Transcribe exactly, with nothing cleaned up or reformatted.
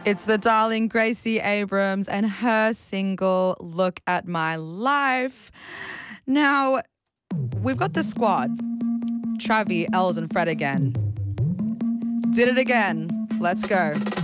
It's the darling Gracie Abrams and her single, Look at My Life. Now, we've got the squad. Travi, Els and Fred again. Did it again. Let's go.